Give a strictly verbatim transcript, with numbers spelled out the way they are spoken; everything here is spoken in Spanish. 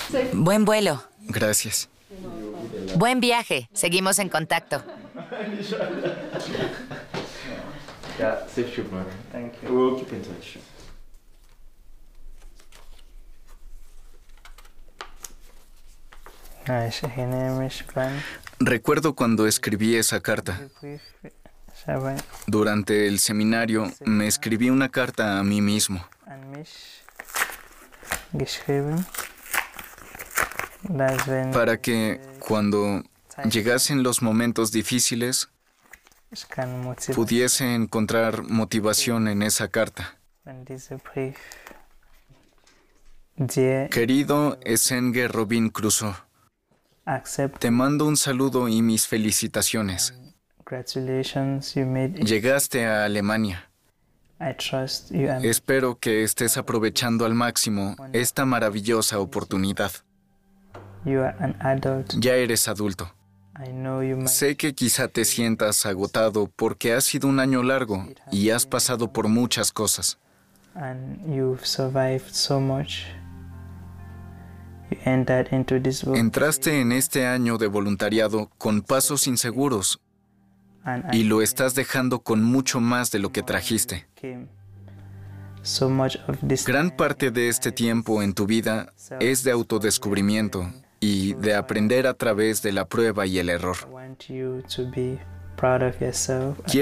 Buen vuelo. Gracias. Buen viaje. Seguimos en contacto. Yeah, safe trip, man. Thank you. We'll keep in touch. Recuerdo cuando escribí esa carta. Durante el seminario me escribí una carta a mí mismo. Para que, cuando llegasen los momentos difíciles, pudiese encontrar motivación en esa carta. Querido Essenger Robin Crusoe, te mando un saludo y mis felicitaciones. Llegaste a Alemania. Espero que estés aprovechando al máximo esta maravillosa oportunidad. Ya eres adulto. Sé que quizá te sientas agotado porque ha sido un año largo y has pasado por muchas cosas. Entraste en este año de voluntariado con pasos inseguros y lo estás dejando con mucho más de lo que trajiste. Gran parte de este tiempo en tu vida es de autodescubrimiento y de aprender a través de la prueba y el error.